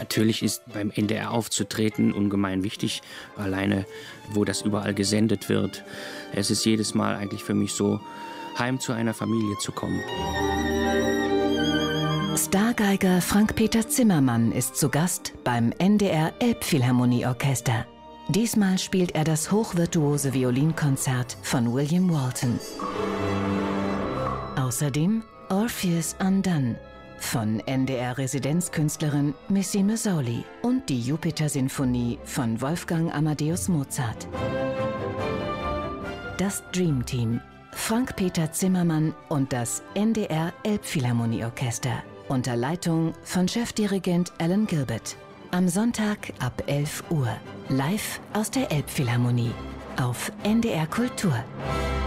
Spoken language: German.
Natürlich ist beim NDR aufzutreten ungemein wichtig, alleine wo das überall gesendet wird. Es ist jedes Mal eigentlich für mich so, heim zu einer Familie zu kommen. Stargeiger Frank-Peter Zimmermann ist zu Gast beim NDR Elbphilharmonieorchester. Diesmal spielt er das hochvirtuose Violinkonzert von William Walton. Außerdem Orpheus Undone von NDR-Residenzkünstlerin Missy Mazzoli und die Jupiter-Sinfonie von Wolfgang Amadeus Mozart. Das Dream Team, Frank-Peter Zimmermann und das NDR Elbphilharmonieorchester unter Leitung von Chefdirigent Alan Gilbert. Am Sonntag ab 11 Uhr, live aus der Elbphilharmonie auf NDR Kultur.